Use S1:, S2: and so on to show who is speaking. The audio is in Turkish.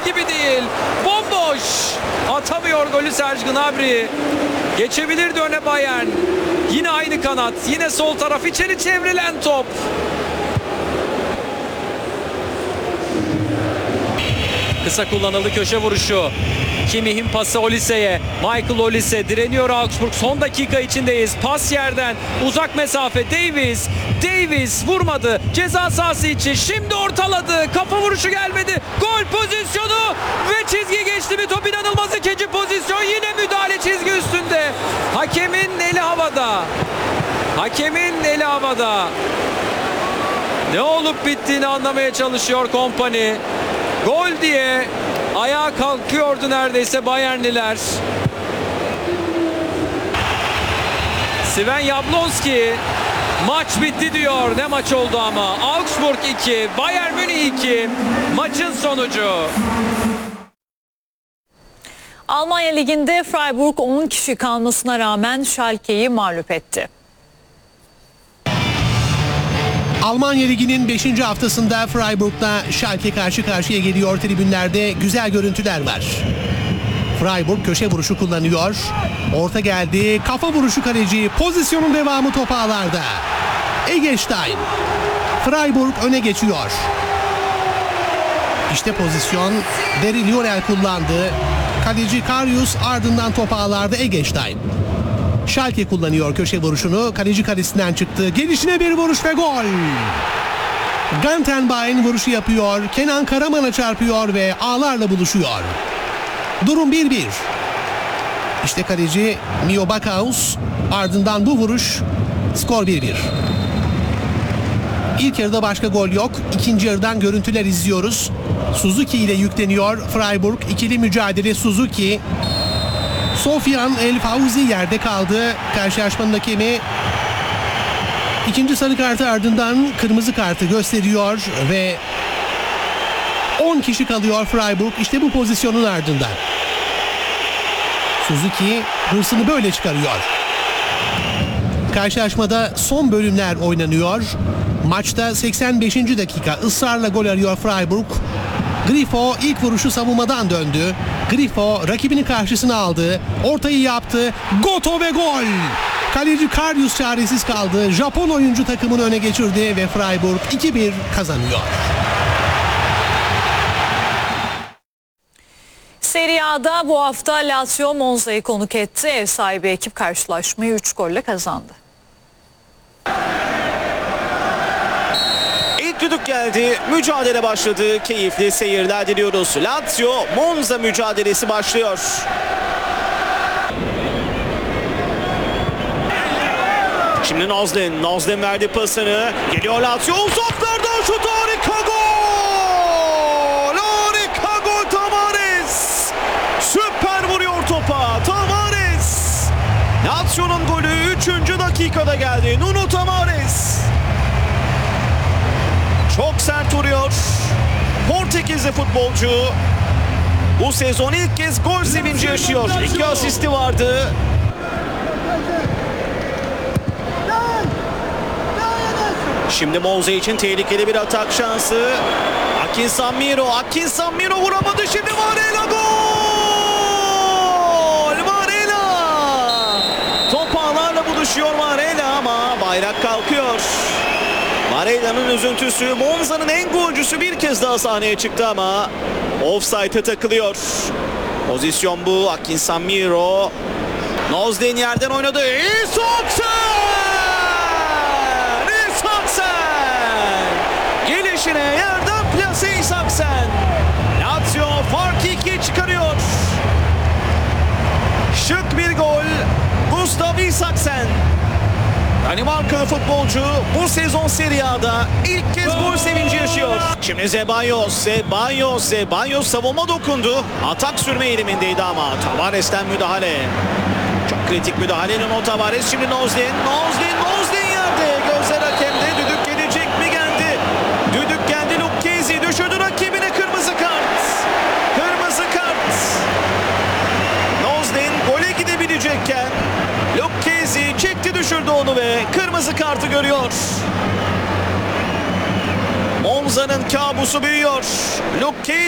S1: gibi değil. Bomboş. Atamıyor golü Serge Gnabry. Geçebilirdi öne Bayern. Yine aynı kanat. Yine sol taraf, içeri çevrilen top. Kısa kullanıldı, köşe vuruşu. Kimmih'in pası Olise'ye. Michael Olise direniyor Augsburg. Son dakika içindeyiz. Pas yerden. Uzak mesafe. Davies vurmadı. Ceza sahası içi. Şimdi ortaladı. Kafa vuruşu gelmedi. Gol pozisyonu ve çizgi geçti bir top. İnanılmaz ikinci pozisyon. Yine müdahale çizgi üstünde. Hakemin eli havada. Hakemin eli havada. Ne olup bittiğini anlamaya çalışıyor Kompany. Gol diye ayağa kalkıyordu neredeyse Bayernliler. Sven Jablonski maç bitti diyor. Ne maç oldu ama. Augsburg 2, Bayern Münih 2. Maçın sonucu.
S2: Almanya Ligi'nde Freiburg 10 kişi kalmasına rağmen Schalke'yi mağlup etti.
S3: Almanya Ligi'nin 5. haftasında Freiburg'la Schalke karşı karşıya geliyor. Tribünlerde güzel görüntüler var. Freiburg köşe vuruşu kullanıyor. Orta geldi. Kafa vuruşu kaleci. Pozisyonun devamı top ağlarda. Eggestein. Freiburg öne geçiyor. İşte pozisyon. Daryl Yorel kullandı. Kaleci Karius, ardından top ağlarda Eggestein. Schalke kullanıyor köşe vuruşunu. Kaleci kalesinden çıktı. Gelişine bir vuruş ve gol. Gantenbein vuruşu yapıyor. Kenan Karaman'a çarpıyor ve ağlarla buluşuyor. Durum 1-1. İşte kaleci Mio Backhaus. Ardından bu vuruş. Skor 1-1. İlk yarıda başka gol yok. İkinci yarıdan görüntüler izliyoruz. Suzuki ile yükleniyor Freiburg. İkili mücadele Suzuki. Sofyan El Fauzi yerde kaldı. Karşılaşmanın hakemi ikinci sarı kartı ardından kırmızı kartı gösteriyor ve 10 kişi kalıyor Freiburg. İşte bu pozisyonun ardından. Suzuki hırsını böyle çıkarıyor. Karşılaşmada son bölümler oynanıyor. Maçta 85. dakika ısrarla gol arıyor Freiburg. Grifo ilk vuruşu savunmadan döndü. Grifo rakibini karşısına aldı. Ortayı yaptı. Goto ve gol. Kaleci Karius çaresiz kaldı. Japon oyuncu takımını öne geçirdi ve Freiburg 2-1 kazanıyor.
S2: Serie A'da bu hafta Lazio Monza'yı konuk etti. Ev sahibi ekip karşılaşmayı 3 golle kazandı.
S4: Düdük geldi, mücadele başladı, keyifli seyirler diliyoruz. Lazio Monza mücadelesi başlıyor. Şimdi Nozden verdi pasını, geliyor Lazio, uzaklardan şut, harika gol! Harika gol Tavares! Süper vuruyor topa Tavares! Lazio'nun golü 3. dakikada geldi, Nuno Tavares! Çok sert vuruyor. Portekizli futbolcu bu sezon ilk kez gol sevinci yaşıyor. 2 asisti vardı. Şimdi Monza için tehlikeli bir atak şansı. Akin Samiro vuramadı. Şimdi Varela gol! Varela! Top ağlarla buluşuyor Varela ama bayrak kalkıyor. Varela'nın üzüntüsü, Monza'nın en golcüsü bir kez daha sahneye çıktı ama offside'e takılıyor. Pozisyon bu. Akin Samiro. Nozden yerden oynadı. İsaksen! Gelişine yerden plase İsaksen. Lazio farkı 2'ye çıkarıyor. Şık bir gol. Gustav İsaksen. Danimarkalı futbolcu bu sezon Serie A'da ilk kez gol sevinci yaşıyor. Şimdi Zeballos savunma dokundu. Atak sürme eğilimindeydi ama Tavares'ten müdahale. Çok kritik müdahalenin o Tavares. Şimdi Nozden yerde. Gözler hakemde. Düdük gelecek mi? Geldi. Düdük geldi. Lucchesi düşürdü rakibine, kırmızı kart. Nozden gole gidebilecekken Lucchesi çekti, düşürdü onu ve kırmızı kartı görüyor. Monza'nın kabusu büyüyor. Lucchesi